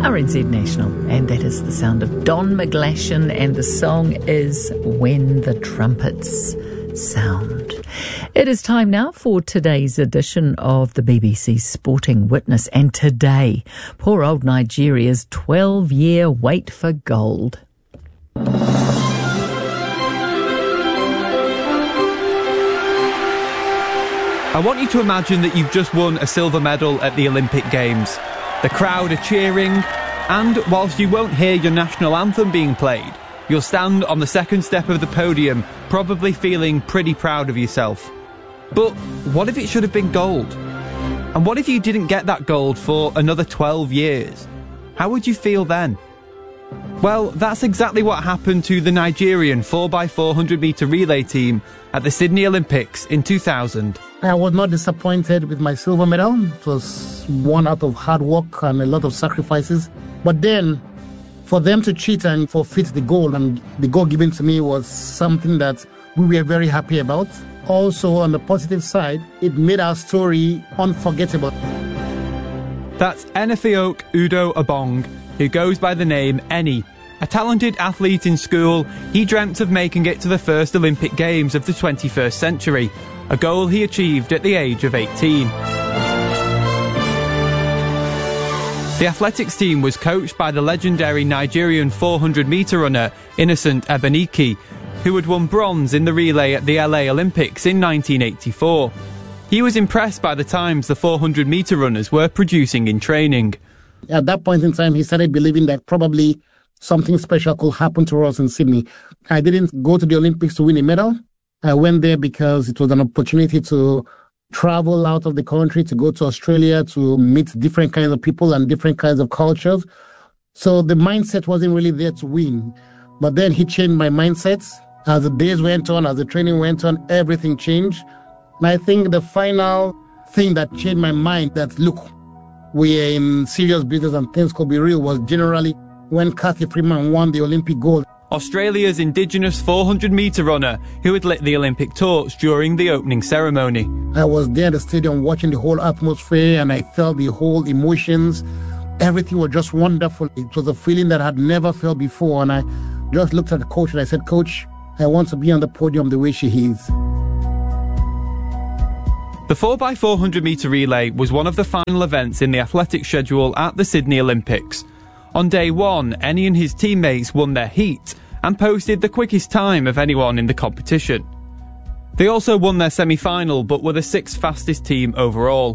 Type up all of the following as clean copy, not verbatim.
RNZ National, and that is the sound of Don McGlashan, and the song is When the Trumpets Sound. It is time now for today's edition of the BBC Sporting Witness, and today, poor old Nigeria's 12-year wait for gold. I want you to imagine that you've just won a silver medal at the Olympic Games. The crowd are cheering, and whilst you won't hear your national anthem being played, you'll stand on the second step of the podium, probably feeling pretty proud of yourself. But what if it should have been gold? And what if you didn't get that gold for another 12 years? How would you feel then? Well, that's exactly what happened to the Nigerian 4x400 metre relay team at the Sydney Olympics in 2000. I was not disappointed with my silver medal. It was one out of hard work and a lot of sacrifices. But then, for them to cheat and forfeit the gold, and the goal given to me was something that we were very happy about. Also, on the positive side, it made our story unforgettable. That's Enifeok Udo Obong, who goes by the name Eni. A talented athlete in school, he dreamt of making it to the first Olympic Games of the 21st century, a goal he achieved at the age of 18. The athletics team was coached by the legendary Nigerian 400-metre runner Innocent Ebenike, who had won bronze in the relay at the LA Olympics in 1984. He was impressed by the times the 400-metre runners were producing in training. At that point in time, he started believing that probably something special could happen to us in Sydney. I didn't go to the Olympics to win a medal. I went there because it was an opportunity to travel out of the country, to go to Australia, to meet different kinds of people and different kinds of cultures. So the mindset wasn't really there to win. But then he changed my mindset. As the days went on, as the training went on, everything changed. And I think the final thing that changed my mind, that look, we are in serious business and things could be real, was generally when Cathy Freeman won the Olympic gold. Australia's indigenous 400-metre runner who had lit the Olympic torch during the opening ceremony. I was there at the stadium watching the whole atmosphere, and I felt the whole emotions. Everything was just wonderful. It was a feeling that I had never felt before, and I just looked at the coach and I said, Coach, I want to be on the podium the way she is. The 4x400 metre relay was one of the final events in the athletics schedule at the Sydney Olympics. On day one, Eni and his teammates won their heat and posted the quickest time of anyone in the competition. They also won their semi-final, but were the sixth fastest team overall.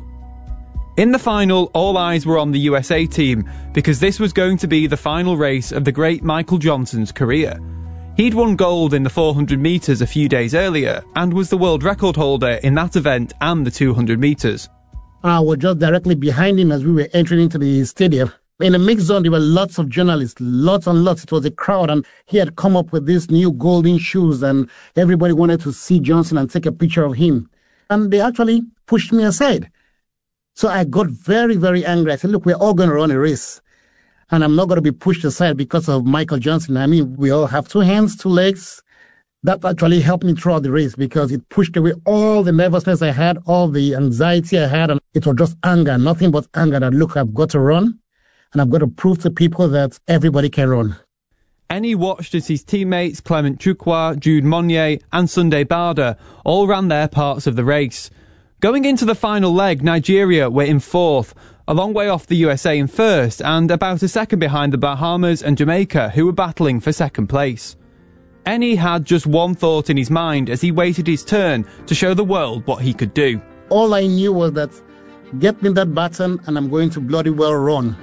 In the final, all eyes were on the USA team because this was going to be the final race of the great Michael Johnson's career. He'd won gold in the 400 metres a few days earlier and was the world record holder in that event and the 200 metres. I was just directly behind him as we were entering into the stadium. In the mixed zone, there were lots of journalists, lots and lots. It was a crowd, and he had come up with these new golden shoes, and everybody wanted to see Johnson and take a picture of him. And they actually pushed me aside. So I got very, very angry. I said, look, we're all going to run a race, and I'm not going to be pushed aside because of Michael Johnson. I mean, we all have two hands, two legs. That actually helped me throughout the race because it pushed away all the nervousness I had, all the anxiety I had, and it was just anger, nothing but anger that, look, I've got to run. And I've got to prove to people that everybody can run. Eni watched as his teammates Clement Chukwu, Jude Monye and Sunday Bada all ran their parts of the race. Going into the final leg, Nigeria were in fourth, a long way off the USA in first and about a second behind the Bahamas and Jamaica, who were battling for second place. Eni had just one thought in his mind as he waited his turn to show the world what he could do. All I knew was that get me that baton and I'm going to bloody well run.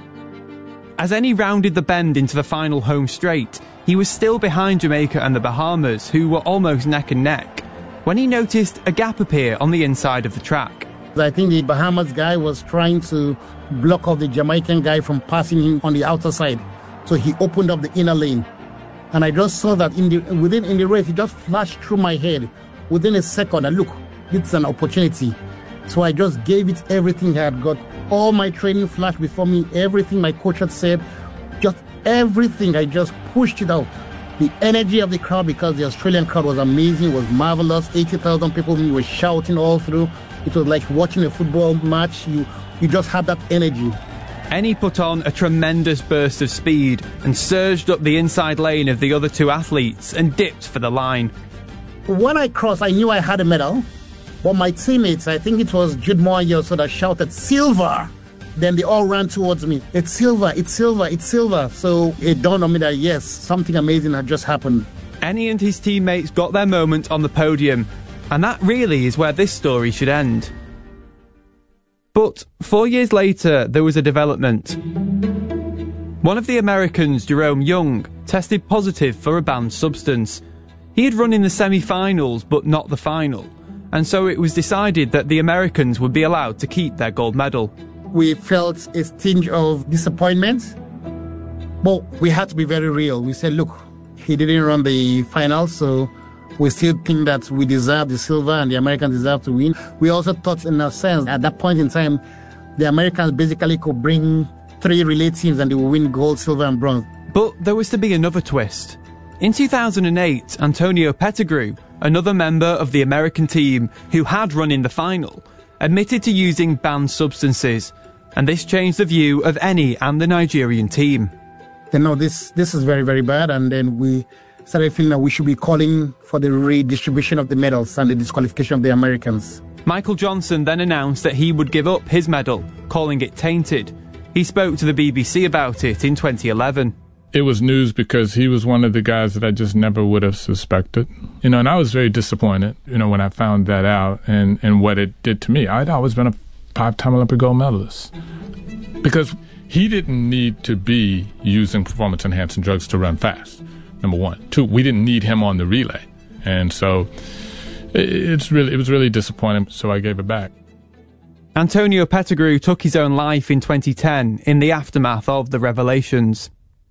As Eni rounded the bend into the final home straight, he was still behind Jamaica and the Bahamas, who were almost neck and neck, when he noticed a gap appear on the inside of the track. I think the Bahamas guy was trying to block off the Jamaican guy from passing him on the outer side. So he opened up the inner lane. And I just saw that in the race, it just flashed through my head within a second. And look, it's an opportunity. So I just gave it everything I had got. All my training flashed before me, everything my coach had said, just everything, I just pushed it out. The energy of the crowd, because the Australian crowd was amazing, was marvelous. 80,000 people were shouting all through. It was like watching a football match. You just had that energy. Eni put on a tremendous burst of speed and surged up the inside lane of the other two athletes and dipped for the line. When I crossed, I knew I had a medal, but my teammates, I think it was Jude Moyo, so that shouted, "Silver!" Then they all ran towards me. "It's silver, it's silver, it's silver." So it dawned on me that yes, something amazing had just happened. Eni and his teammates got their moment on the podium, and that really is where this story should end. But 4 years later, there was a development. One of the Americans, Jerome Young, tested positive for a banned substance. He had run in the semi-finals, but not the final, and so it was decided that the Americans would be allowed to keep their gold medal. We felt a tinge of disappointment, but we had to be very real. We said, look, he didn't run the final, so we still think that we deserve the silver and the Americans deserve to win. We also thought, in a sense, at that point in time, the Americans basically could bring 3 relay teams and they would win gold, silver and bronze. But there was to be another twist. In 2008, Antonio Pettigrew, another member of the American team who had run in the final, admitted to using banned substances, and this changed the view of Eni and the Nigerian team. They know this is very, very bad, and then we started feeling that we should be calling for the redistribution of the medals and the disqualification of the Americans. Michael Johnson then announced that he would give up his medal, calling it tainted. He spoke to the BBC about it in 2011. It was news because he was one of the guys that I just never would have suspected. And I was very disappointed, when I found that out and what it did to me. I'd always been a 5-time Olympic gold medalist. Because he didn't need to be using performance-enhancing drugs to run fast, number one. 2, we didn't need him on the relay. And so it was really disappointing, so I gave it back. Antonio Pettigrew took his own life in 2010 in the aftermath of the revelations.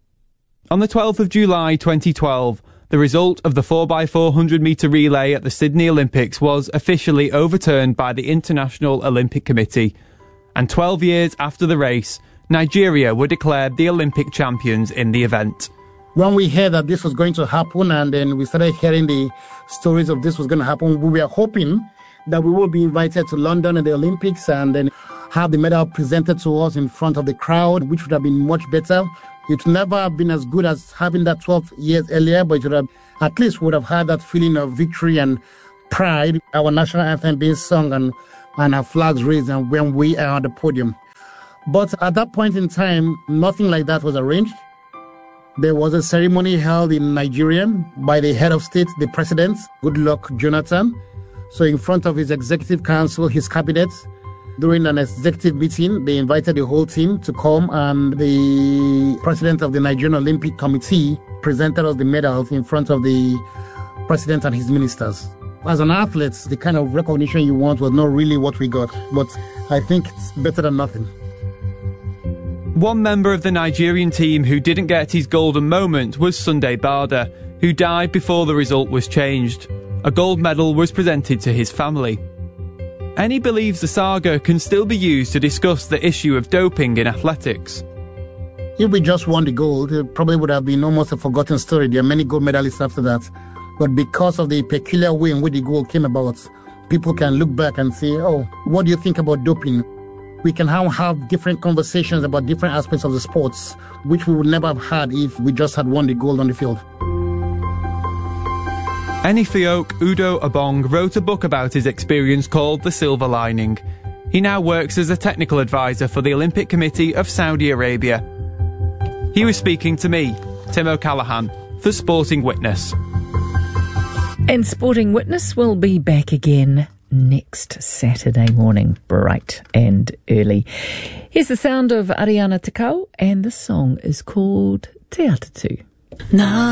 On the 12th of July 2012, the result of the 4x400 metre relay at the Sydney Olympics was officially overturned by the International Olympic Committee. And 12 years after the race, Nigeria were declared the Olympic champions in the event. When we heard that this was going to happen and then we started hearing the stories of this was going to happen, we were hoping that we would be invited to London at the Olympics and then have the medal presented to us in front of the crowd, which would have been much better. It would never have been as good as having that 12 years earlier, but it would have, at least would have had that feeling of victory and pride, our national anthem being sung and our flags raised and when we are on the podium. But at that point in time, nothing like that was arranged. There was a ceremony held in Nigeria by the head of state, the president, Goodluck Jonathan. So in front of his executive council, his cabinet, during an executive meeting, they invited the whole team to come, and the president of the Nigerian Olympic Committee presented us the medals in front of the president and his ministers. As an athlete, the kind of recognition you want was not really what we got, but I think it's better than nothing. One member of the Nigerian team who didn't get his golden moment was Sunday Bada, who died before the result was changed. A gold medal was presented to his family. Eni believes the saga can still be used to discuss the issue of doping in athletics. If we just won the gold, it probably would have been almost a forgotten story. There are many gold medalists after that. But because of the peculiar way in which the gold came about, people can look back and say, oh, what do you think about doping? We can have different conversations about different aspects of the sports, which we would never have had if we just had won the gold on the field. Eni Fiyok Udo Obong wrote a book about his experience called The Silver Lining. He now works as a technical advisor for the Olympic Committee of Saudi Arabia. He was speaking to me, Tim O'Callaghan, for Sporting Witness. And Sporting Witness will be back again next Saturday morning, bright and early. Here's the sound of Ariana Takao, and the song is called Te Atatu.